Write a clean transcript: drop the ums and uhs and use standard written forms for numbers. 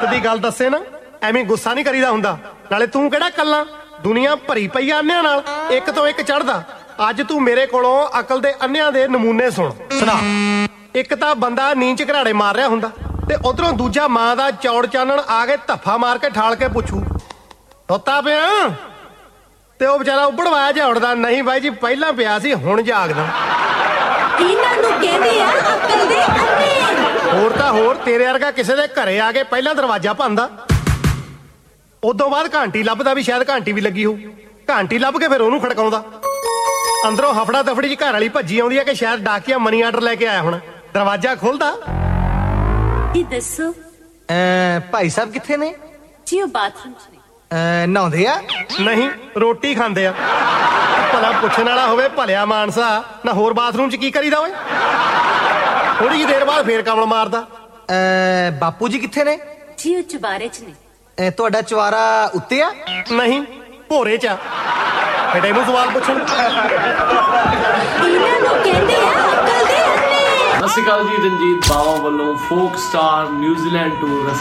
ਦੀ ਗੱਲ ਦੱਸੇ ਨਾ ਐਵੇਂ ਗੁੱਸਾ ਨਹੀਂ ਕਰੀਦਾ ਹੁੰਦਾ। ਨਾਲੇ ਤੂੰ ਕਿਹੜਾ ਕੱਲਾ, ਦੁਨੀਆ ਭਰੀ ਪਈ ਆ ਅੰਨਿਆਂ ਨਾਲ, ਇੱਕ ਤੋਂ ਇੱਕ ਚੜਦਾ। ਅੱਜ ਤੂੰ ਮੇਰੇ ਕੋਲੋਂ ਅਕਲ ਦੇ ਅੰਨਿਆਂ ਦੇ ਨਮੂਨੇ ਸੁਣਾ। ਇੱਕ ਤਾਂ ਬੰਦਾ ਨੀਂਦ ਚ ਘਰਾੜੇ ਮਾਰ ਰਿਹਾ ਹੁੰਦਾ ਤੇ ਉਧਰੋਂ ਦੂਜਾ ਮਾਂ ਦਾ ਚੌੜ ਚਾਨਣ ਆ ਕੇ ਧੱਫਾ ਮਾਰ ਕੇ ਠਾਲ ਕੇ ਪੁੱਛੂ ਸੁੱਤਾ ਪਿਆ, ਤੇ ਉਹ ਵਿਚਾਰਾ ਉੱਭੜਵਾਇਆ ਜਿਹਾ ਉੱਠਦਾ, ਨਹੀਂ ਬਾਈ ਜੀ ਪਹਿਲਾਂ ਪਿਆ ਸੀ ਹੁਣ ਜਾਗਦਾ। ਇਹਨਾਂ ਨੂੰ ਕਹਿੰਦੇ ਆ ਅਕਲ ਦੇ ਅੰਨੇ। ਹੋਰ ਤਾਂ ਹੋਰ ਤੇਰੇ ਵਰਗਾ ਕਿਸੇ ਦੇ ਘਰੇ ਆ ਕੇ ਪਹਿਲਾਂ ਦਰਵਾਜ਼ਾ ਭੰਨਦਾ, ਉਦੋਂ ਬਾਅਦ ਘੰਟੀ ਲੱਭਦਾ ਵੀ ਸ਼ਾਇਦ ਘੰਟੀ ਵੀ ਲੱਗੀ ਹੋਊ, ਘੰਟੀ ਲੱਭ ਕੇ ਫਿਰ ਉਹਨੂੰ ਖੜਕਾਉਂਦਾ। ਅੰਦਰੋਂ ਹਫੜਾ ਦਫੜੀ ਚ ਘਰ ਵਾਲੀ ਭੱਜੀ ਆਉਂਦੀ ਹੈ ਕਿ ਸ਼ਾਇਦ ਡਾਕੀਆ ਮਨੀ ਆਰਡਰ ਲੈ ਕੇ ਆਇਆ ਹੁਣ, ਦਰਵਾਜ਼ਾ ਖੁੱਲਦਾ। ਜੀ ਦੱਸੋ ਭਾਈ ਸਾਹਿਬ ਕਿੱਥੇ ਨੇ? ਜੀ ਉਹ ਬਾਥਰੂਮ ਚ ਨੇ। ਨਹਾਉਂਦੇ ਆ? ਨਹੀਂ, ਰੋਟੀ ਖਾਂਦੇ ਆ। ਭਲਾ ਪੁੱਛਣ ਵਾਲਾ ਹੋਵੇ ਭਲਿਆ ਮਾਨਸਾ, ਨਾ ਹੋਰ ਬਾਥਰੂਮ ਚ ਕੀ ਕਰੀਦਾ ਓਏ? ਥੋੜੀ ਜਿਹੀ ਦੇਰ ਬਾਅਦ ਫੇਰ ਕਮਲ ਮਾਰਦਾ। ਬਾਪੂ ਜੀ ਕਿੱਥੇ ਨੇ? ਜੀ ਉਹ ਚੁਬਾਰੇ ਚ ਨੇ। ਤੁਹਾਡਾ ਚੁਬਾਰਾ ਉੱਤੇ ਆ? ਨਹੀਂ, ਭੋਰੇ ਚ ਆ। ਬੇਟੇ ਨੂੰ ਸਵਾਲ ਪੁੱਛਣ। ਇਹਨਾਂ ਨੂੰ ਕਹਿੰਦੇ ਆ ਅਕਲ ਦੇ ਅੰਨੇ। ਸਤਿ ਸ਼੍ਰੀ ਅਕਾਲ ਜੀ, ਰਣਜੀਤ ਬਾਵਾ ਵੱਲੋਂ ਫੋਕ ਸਟਾਰ ਨਿਊਜ਼ੀਲੈਂਡ ਟੂਰ